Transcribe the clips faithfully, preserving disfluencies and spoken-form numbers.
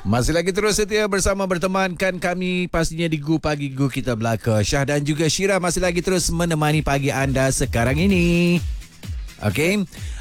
Masih lagi terus setia bersama bertemankan kami pastinya di Gu Pagi Gu Kita Belaka. Syah dan juga Syira masih lagi terus menemani pagi anda sekarang ini. Okey.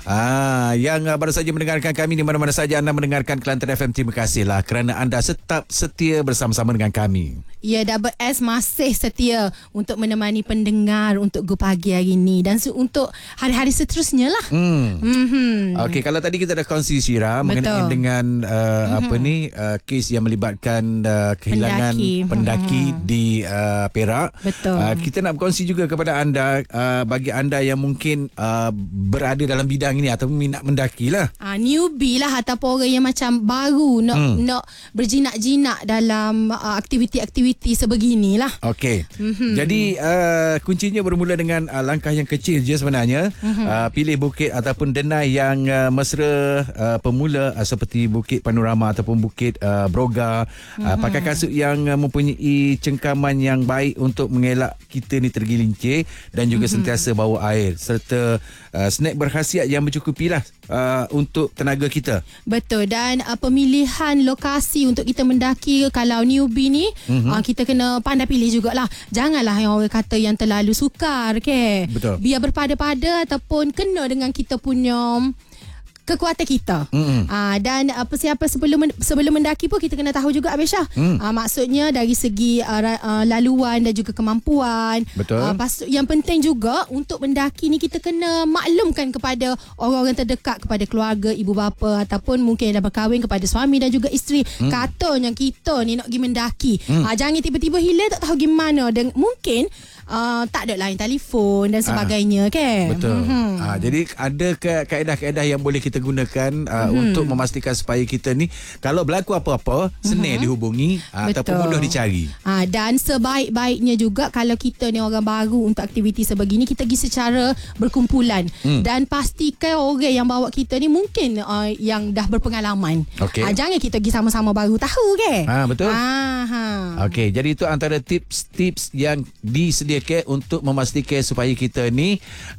Ah, yang baru saja mendengarkan kami di mana-mana saja anda mendengarkan Kelantan F M, terima kasihlah kerana anda tetap setia bersama-sama dengan kami. Ya, Double S masih setia untuk menemani pendengar untuk Gu Pagi hari ini dan untuk hari-hari seterusnya lah. Hmm. Mm-hmm. Okey, kalau tadi kita dah kongsi Syira mengenai dengan uh, mm-hmm. apa ni uh, kes yang melibatkan uh, kehilangan pendaki, pendaki mm-hmm. di uh, Perak. Betul. Uh, kita nak berkongsi juga kepada anda uh, bagi anda yang mungkin uh, berada dalam bidang ini atau minat mendaki lah. Ah, newbie lah ataupun orang yang macam baru nak hmm. nak berjinak-jinak dalam uh, aktiviti-aktiviti sebeginilah. Okey. Mm-hmm. Jadi uh, kuncinya bermula dengan uh, langkah yang kecil je sebenarnya. Mm-hmm. Uh, pilih bukit ataupun denai yang uh, mesra uh, pemula uh, seperti Bukit Panorama ataupun Bukit uh, Broga. Mm-hmm. Uh, pakai kasut yang uh, mempunyai cengkaman yang baik untuk mengelak kita ni tergelincir dan juga mm-hmm. sentiasa bawa air serta uh, snack berkhasiat yang mencukupilah uh, untuk tenaga kita. Betul. Dan uh, pemilihan lokasi untuk kita mendaki kalau newbie ni mm-hmm. uh, kita kena pandai pilih jugalah. Janganlah yang orang kata yang terlalu sukar, okay? Betul. Biar berpada-pada ataupun kena dengan kita punya kekuatan kita. Mm-hmm. Uh, dan uh, persiapan sebelum sebelum mendaki pun kita kena tahu juga Abisha. Mm. Uh, maksudnya dari segi uh, uh, laluan dan juga kemampuan. Betul. Uh, pas, yang penting juga untuk mendaki ni kita kena maklumkan kepada orang-orang terdekat, kepada keluarga, ibu bapa ataupun mungkin dah berkahwin, kepada suami dan juga isteri. Mm. Katanya kita ni nak pergi mendaki. Mm. Uh, jangan tiba-tiba hilang tak tahu gimana dan mungkin Uh, tak ada line telefon dan sebagainya, kan? Betul. Mm-hmm. Uh, jadi ada ke- kaedah-kaedah yang boleh kita gunakan uh, mm-hmm. untuk memastikan supaya kita ni kalau berlaku apa-apa mm-hmm. senang dihubungi uh, ataupun mudah dicari. Uh, dan sebaik-baiknya juga kalau kita ni orang baru untuk aktiviti sebegini, kita pergi secara berkumpulan mm. dan pastikan orang yang bawa kita ni mungkin uh, yang dah berpengalaman. Okay. Uh, jangan kita pergi sama-sama baru tahu, kan? Ha, betul. Uh, ha. Okey, jadi itu antara tips-tips yang disediakan untuk memastikan supaya kita ni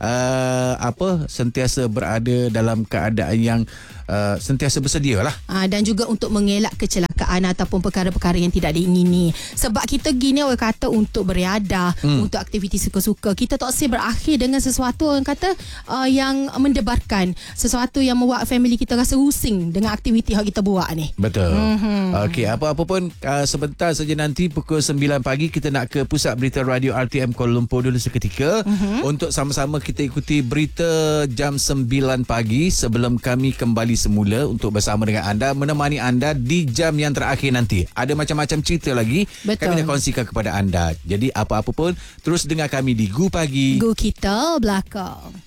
uh, apa sentiasa berada dalam keadaan yang uh, sentiasa bersedia lah. Uh, dan juga untuk mengelak kecelakaan ataupun perkara-perkara yang tidak diingini. Sebab kita gini orang kata untuk beriadah, hmm. untuk aktiviti suka-suka. Kita tak usah berakhir dengan sesuatu orang kata uh, yang mendebarkan, sesuatu yang membuat family kita rasa rusing dengan aktiviti yang kita buat ni. Betul. Mm-hmm. Okey, apa-apa pun uh, sebentar saja nanti pukul sembilan pagi kita nak ke Pusat Berita Radio R T M Kuala Lumpur dulu seketika uh-huh. untuk sama-sama kita ikuti berita jam sembilan pagi sebelum kami kembali semula untuk bersama dengan anda, menemani anda di jam yang terakhir nanti. Ada macam-macam cerita lagi. Betul. Kami nak kongsikan kepada anda. Jadi apa-apa pun terus dengar kami di Gu Pagi Gu Kita Belaka.